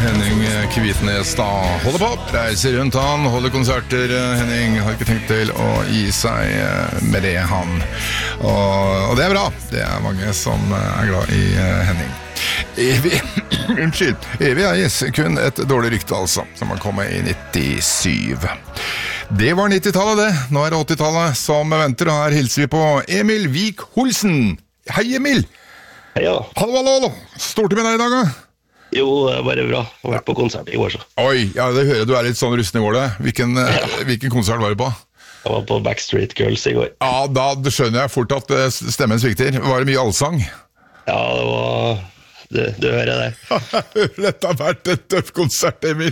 Henning Kvitnes da holder på, reiser rundt han, holder konserter. Henning har ikke tenkt til å gi seg med det han. Og det er bra, det er mange som er glad i Henning. Evig, unnskyld, Evig eies kun et dårlig rykte altså, som har kommet i 97. Det var 90-tallet det, nå er det 80-tallet som venter, og her hilser vi på Emil Vik Holsen. Hei Emil! Heia. Hallo, står det med deg i dag da? Jo, bare bra. Jeg har vært på konsert i går så. Oi, ja, det hører du er litt sånn rusten i går det. Hvilken konsert var du på? Jeg var på Backstreet Girls i går. Ja, da skjønner jeg fort at stemmen svikter. Var det mye allsang? Ja, det var... Du hører det. Dette har vært en tøff konsert, Emil.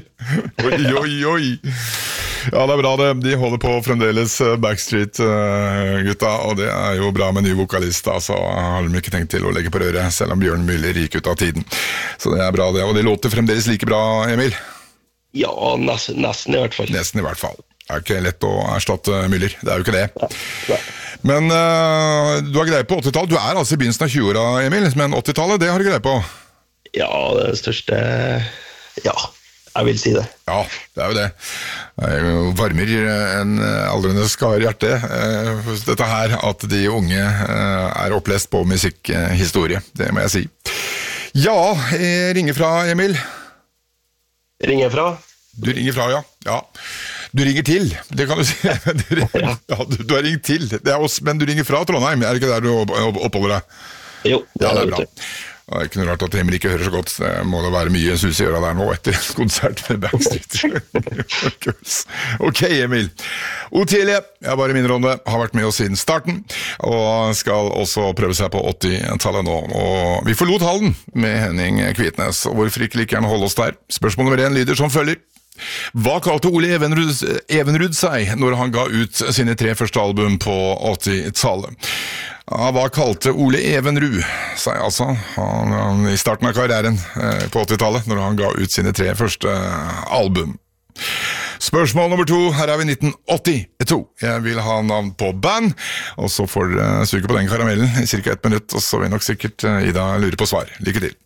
Oi. Ja, det er bra det. De holder på fremdeles Backstreet-gutta, og det er jo bra med ny vokalist, da, så har de ikke tenkt til å legge på røret, selv om Bjørn Müller gikk ut av tiden. Så det er bra det, og de låter fremdeles like bra, Emil? Ja, nesten i hvert fall. Nesten i hvert fall. Det er ikke lett å erstatte Müller, det er jo ikke det. Nei. Men du har greie på 80-tallet. Du er altså i begynnelsen av 20-åra, Emil, men 80-tallet, det har du greie på? Ja, det største... Ja, jeg vil si det. Ja, det er jo det. Det varmer en aldrende skar hjerte, dette her, at de unge er opplest på musikkhistorie. Det må jeg si. Ja, jeg ringer fra, Emil. Ringer fra? Du ringer fra, ja. Du ringer til, det kan du si. Du har ringt til, det er oss, men du ringer fra Trondheim, er det ikke der du oppholder deg? Jo, det er bra. Det er ikke noe rart at Emil ikke hører så godt, det må da være mye sus i øra der nå etter en konsert med Backstreet. Ok, Emil. Otelie, jeg bare minner om det, har vært med oss siden starten, og skal også prøve seg på 80-tallet nå. Og vi forlot Halden med Henning Kvitnes, og hvorfor ikke like gjerne holde oss der? Spørsmål nummer 1 lyder som følger. Hva kalte Ole Evenrud seg når han ga ut sine 3 første album på 80-tallet? Ja, hva kalte Ole Evenrud seg altså i starten av karrieren på 80-tallet når han ga ut sine 3 første album? Spørsmål nummer 2, her er vi 1982. Jeg vil ha navn på band, og så får dere suge på den karamellen i cirka 1 minutt, og så vil nok sikkert Ida lure på svar. Lykke til.